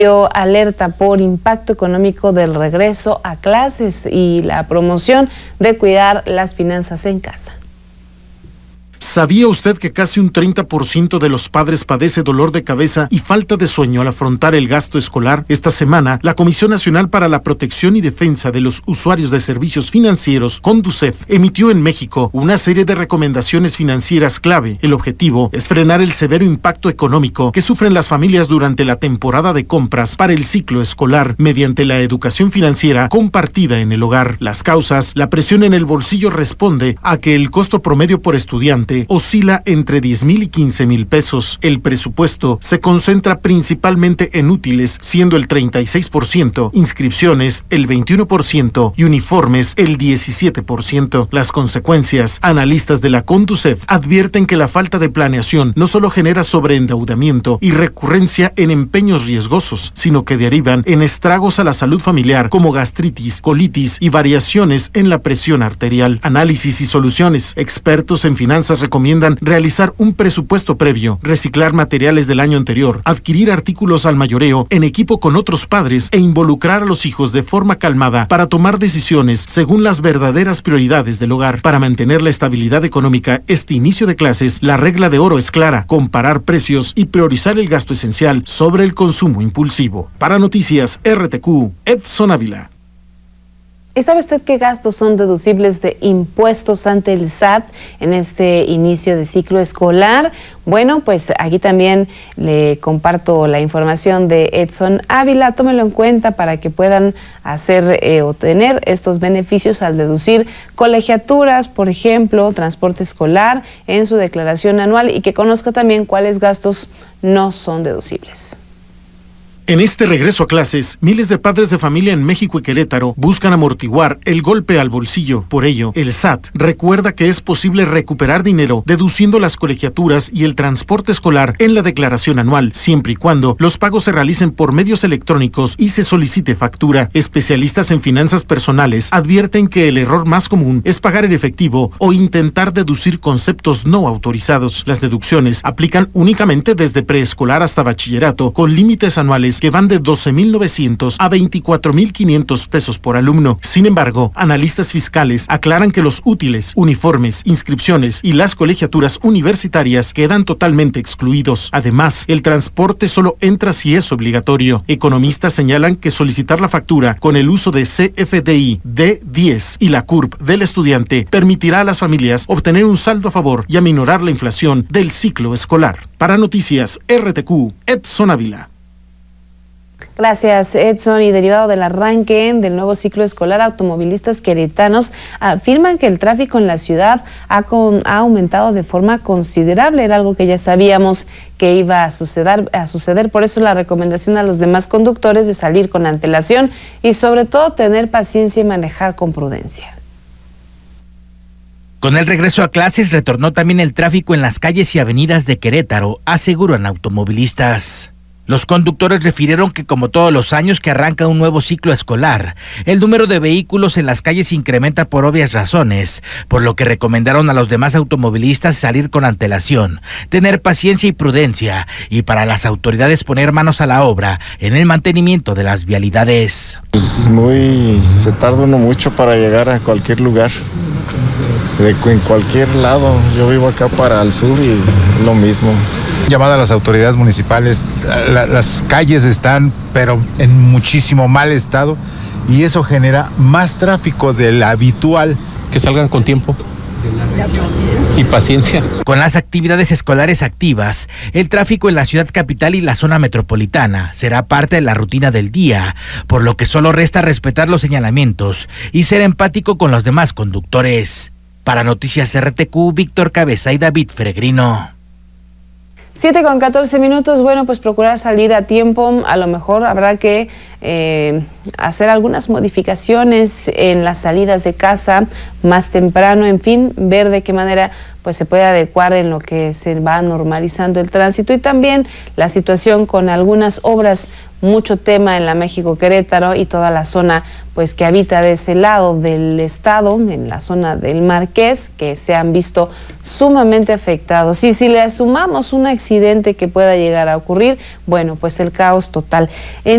alerta por impacto económico del regreso a clases y la promoción de cuidar las finanzas en casa. ¿Sabía usted que casi un 30% de los padres padece dolor de cabeza y falta de sueño al afrontar el gasto escolar? Esta semana, la Comisión Nacional para la Protección y Defensa de los Usuarios de Servicios Financieros, CONDUCEF, emitió en México una serie de recomendaciones financieras clave. El objetivo es frenar el severo impacto económico que sufren las familias durante la temporada de compras para el ciclo escolar mediante la educación financiera compartida en el hogar. Las causas: la presión en el bolsillo responde a que el costo promedio por estudiante oscila entre 10,000 y 15,000 pesos. El presupuesto se concentra principalmente en útiles, siendo el 36%, inscripciones el 21% y uniformes el 17%. Las consecuencias: analistas de la CONDUCEF advierten que la falta de planeación no solo genera sobreendeudamiento y recurrencia en empeños riesgosos, sino que derivan en estragos a la salud familiar como gastritis, colitis y variaciones en la presión arterial. Análisis y soluciones: expertos en finanzas recomiendan realizar un presupuesto previo, reciclar materiales del año anterior, adquirir artículos al mayoreo en equipo con otros padres e involucrar a los hijos de forma calmada para tomar decisiones según las verdaderas prioridades del hogar. Para mantener la estabilidad económica este inicio de clases, la regla de oro es clara: comparar precios y priorizar el gasto esencial sobre el consumo impulsivo. Para Noticias RTQ, Edson Ávila. ¿Y sabe usted qué gastos son deducibles de impuestos ante el SAT en este inicio de ciclo escolar? Bueno, pues aquí también le comparto la información de Edson Ávila. Tómelo en cuenta para que puedan hacer o tener estos beneficios al deducir colegiaturas, por ejemplo, transporte escolar en su declaración anual, y que conozca también cuáles gastos no son deducibles. En este regreso a clases, miles de padres de familia en México y Querétaro buscan amortiguar el golpe al bolsillo. Por ello, el SAT recuerda que es posible recuperar dinero deduciendo las colegiaturas y el transporte escolar en la declaración anual, siempre y cuando los pagos se realicen por medios electrónicos y se solicite factura. Especialistas en finanzas personales advierten que el error más común es pagar en efectivo o intentar deducir conceptos no autorizados. Las deducciones aplican únicamente desde preescolar hasta bachillerato, con límites anuales que van de 12,900 a 24,500 pesos por alumno. Sin embargo, analistas fiscales aclaran que los útiles, uniformes, inscripciones y las colegiaturas universitarias quedan totalmente excluidos. Además, el transporte solo entra si es obligatorio. Economistas señalan que solicitar la factura con el uso de CFDI, D10 y la CURP del estudiante permitirá a las familias obtener un saldo a favor y aminorar la inflación del ciclo escolar. Para Noticias RTQ, Edson Ávila. Gracias, Edson. Y derivado del arranque del nuevo ciclo escolar, automovilistas queretanos afirman que el tráfico en la ciudad ha aumentado de forma considerable. Era algo que ya sabíamos que iba a suceder. Por eso la recomendación a los demás conductores de salir con antelación y sobre todo tener paciencia y manejar con prudencia. Con el regreso a clases retornó también el tráfico en las calles y avenidas de Querétaro, aseguran automovilistas. Los conductores refirieron que, como todos los años que arranca un nuevo ciclo escolar, el número de vehículos en las calles incrementa por obvias razones, por lo que recomendaron a los demás automovilistas salir con antelación, tener paciencia y prudencia, y para las autoridades poner manos a la obra en el mantenimiento de las vialidades. Se tarda uno mucho para llegar a cualquier lugar, en cualquier lado. Yo vivo acá para el sur y lo mismo. Llamada a las autoridades municipales, las calles están pero en muchísimo mal estado y eso genera más tráfico del habitual. Que salgan con tiempo y paciencia. Con las actividades escolares activas, el tráfico en la ciudad capital y la zona metropolitana será parte de la rutina del día, por lo que solo resta respetar los señalamientos y ser empático con los demás conductores. Para Noticias RTQ, Víctor Cabeza y David Feregrino. 7:14. Bueno, pues procurar salir a tiempo. A lo mejor habrá que hacer algunas modificaciones en las salidas de casa más temprano, en fin, ver de qué manera pues se puede adecuar en lo que se va normalizando el tránsito, y también la situación con algunas obras, mucho tema en la México Querétaro y toda la zona pues que habita de ese lado del estado, en la zona del Marqués, que se han visto sumamente afectados. Y si le sumamos un accidente que pueda llegar a ocurrir, bueno, pues el caos total.